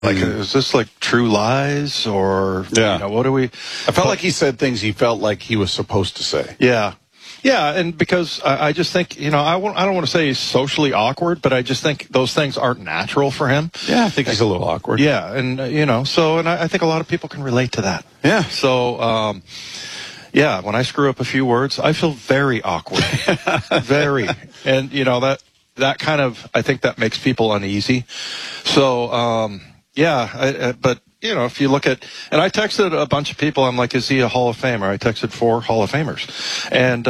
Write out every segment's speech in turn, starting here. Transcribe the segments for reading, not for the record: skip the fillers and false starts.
Like, is this like True Lies or, what do we... I felt like he said things he felt like he was supposed to say. Yeah. Yeah, and because I just think, I don't want to say he's socially awkward, but I just think those things aren't natural for him. Yeah, I think he's a little awkward. Yeah, and, I think a lot of people can relate to that. Yeah. So, when I screw up a few words, I feel very awkward. Very. And, that kind of, I think that makes people uneasy. So, but if you look at, and I texted a bunch of people, I'm like, is he a Hall of Famer? I texted 4 Hall of Famers. And,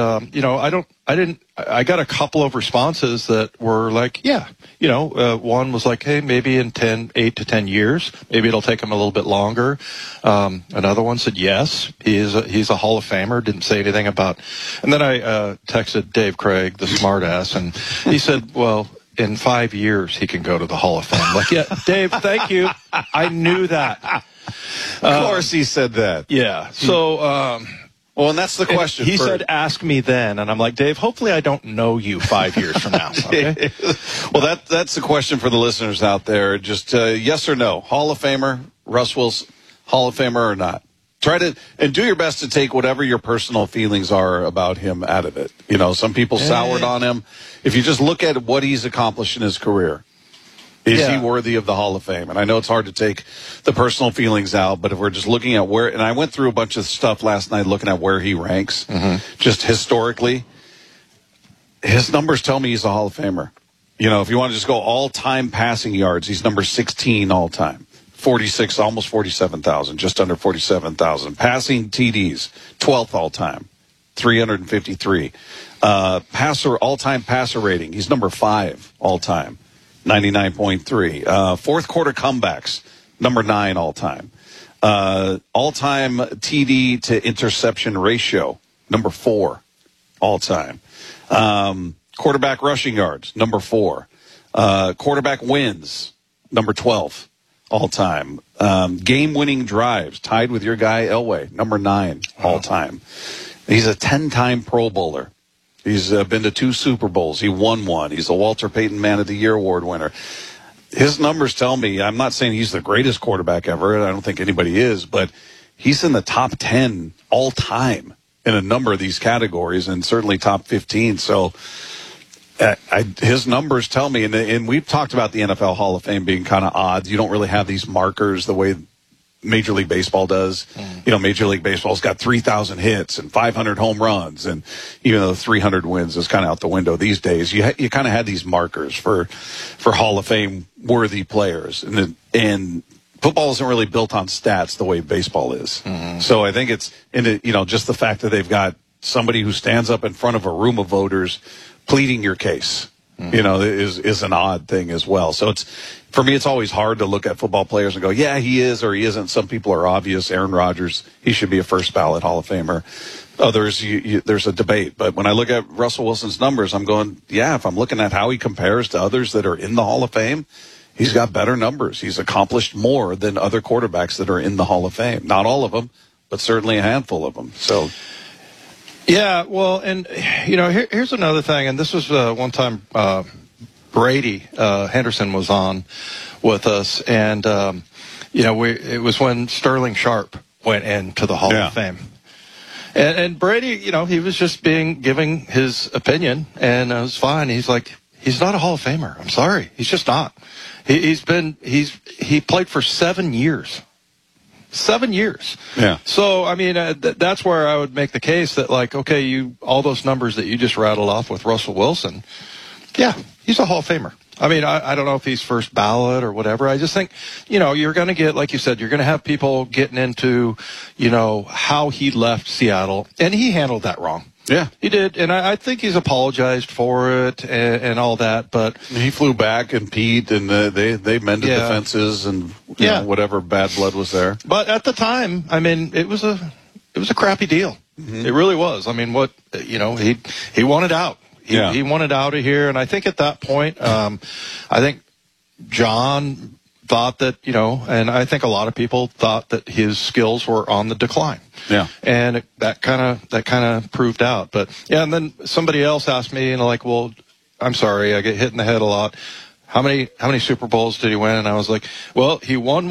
I got a couple of responses that were like, one was like, hey, maybe in 8 to 10 years, maybe it'll take him a little bit longer. Another one said, yes, he's a Hall of Famer, didn't say anything about, and then I, texted Dave Craig, the smartass, and he said, well, in 5 years, he can go to the Hall of Fame. Like, yeah, Dave, thank you. I knew that. Of course he said that. Yeah. So, well, and that's the question. He said, ask me then. And I'm like, Dave, hopefully I don't know you 5 years from now. Okay? Well, that's the question for the listeners out there. Just yes or no. Hall of Famer, Russ Wilson, Hall of Famer or not? Try to, and do your best to take whatever your personal feelings are about him out of it. Some people soured on him. If you just look at what he's accomplished in his career, is he worthy of the Hall of Fame? And I know it's hard to take the personal feelings out, but if we're just looking at where, and I went through a bunch of stuff last night looking at where he ranks, just historically, his numbers tell me he's a Hall of Famer. If you want to just go all-time passing yards, he's number 16 all-time. 46, almost 47,000, just under 47,000. Passing TDs, 12th all-time, 353. All-time passer rating, he's number 5 all-time, 99.3. Fourth quarter comebacks, number 9 all-time. All-time TD to interception ratio, number 4 all-time. Quarterback rushing yards, number 4. Quarterback wins, number 12. All-time. Game-winning drives, tied with your guy Elway, number 9 all-time. He's a 10-time Pro Bowler. He's been to 2 Super Bowls. He won 1. He's a Walter Payton Man of the Year award winner. His numbers tell me, I'm not saying he's the greatest quarterback ever, and I don't think anybody is, but he's in the top 10 all-time in a number of these categories, and certainly top 15. So his numbers tell me, and we've talked about the NFL Hall of Fame being kind of odd. You don't really have these markers the way Major League Baseball does. Major League Baseball's got 3,000 hits and 500 home runs, and even though 300 wins is kind of out the window these days, you kind of had these markers for Hall of Fame worthy players, and football isn't really built on stats the way baseball is. So I think it's just the fact that they've got somebody who stands up in front of a room of voters pleading your case, is an odd thing as well. So for me, it's always hard to look at football players and go, yeah, he is or he isn't. Some people are obvious. Aaron Rodgers, he should be a first ballot Hall of Famer. Others, there's a debate. But when I look at Russell Wilson's numbers, I'm going, if I'm looking at how he compares to others that are in the Hall of Fame, he's got better numbers. He's accomplished more than other quarterbacks that are in the Hall of Fame. Not all of them, but certainly a handful of them. So. Yeah, well, and, here's another thing, and this was one time Brady Henderson was on with us, and, it was when Sterling Sharp went into the Hall of Fame. And Brady, he was just giving his opinion, and it was fine. He's like, he's not a Hall of Famer. I'm sorry. He's just not. He played for 7 years. 7 years. Yeah. So, I mean, that's where I would make the case that, like, okay, all those numbers that you just rattled off with Russell Wilson, he's a Hall of Famer. I mean, I don't know if he's first ballot or whatever. I just think, you're going to get, like you said, you're going to have people getting into, how he left Seattle, and he handled that wrong. Yeah, he did, and I think he's apologized for it and all that. But he flew back and peed, and they mended the fences and whatever bad blood was there. But at the time, I mean, it was a crappy deal. It really was. I mean, he wanted out. He wanted out of here, and I think at that point, I think John thought that, and I think a lot of people thought that his skills were on the decline. Yeah. And that kind of proved out. But and then somebody else asked me, well, I'm sorry, I get hit in the head a lot. how many Super Bowls did he win? And I was like, well, he won